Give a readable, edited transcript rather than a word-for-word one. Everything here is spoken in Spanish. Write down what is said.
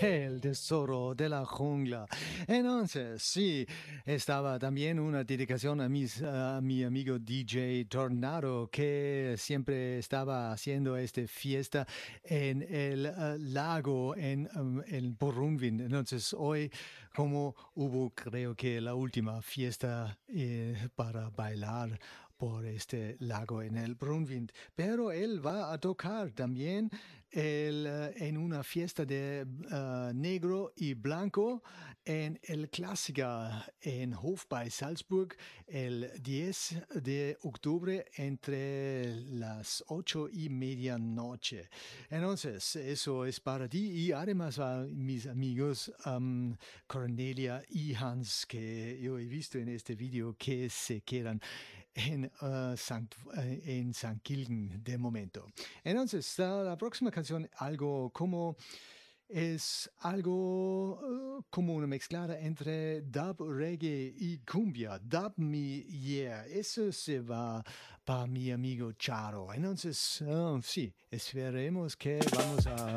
El tesoro de la jungla. Entonces, sí, estaba también una dedicación a mi amigo DJ Tornado, que siempre estaba haciendo esta fiesta en el lago en Borunvin. Entonces, hoy, como hubo, creo que la última fiesta para bailar por este lago en el Brunwind, pero él va a tocar también en una fiesta de negro y blanco en el Clásica en Hof bei Salzburg el 10 de octubre entre las 8:30 noche. Entonces, eso es para ti y además a mis amigos Cornelia y Hans, que yo he visto en este video que se quedan en San Kilgen de momento. Entonces, la próxima canción, algo como es algo como una mezclada entre dub, reggae y cumbia. Dub me, yeah, eso se va para mi amigo Charo. Entonces, sí, esperemos que vamos a